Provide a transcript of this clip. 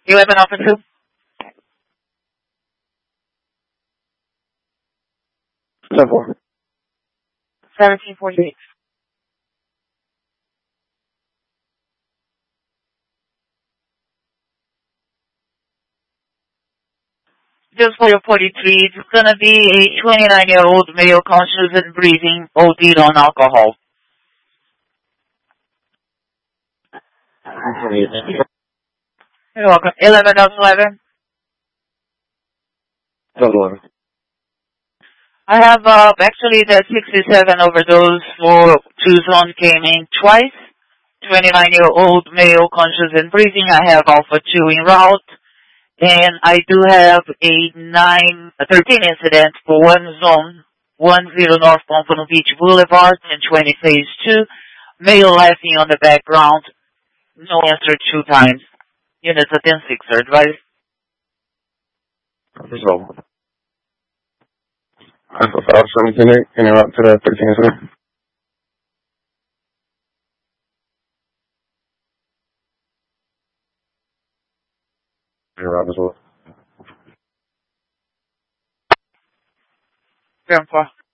11 Alpha 2. 10-4. 1748. Just for your 43, it's gonna be a 29-year-old male conscious and breathing, OD'd on alcohol. You're welcome. 11 of 11. 11. I have, actually the 67 overdose for Tucson came in twice. 29-year-old male conscious and breathing. I have Alpha 2 en route. And I do have a 13 incident for one zone, 10 North Pompano Beach Boulevard and 20 Phase 2. Male laughing on the background. No answer 2 times. Units at 10-6 are advised. Resolve. Alpha 5-17-8, in route to the 13 incident. In route as well. Grandpa.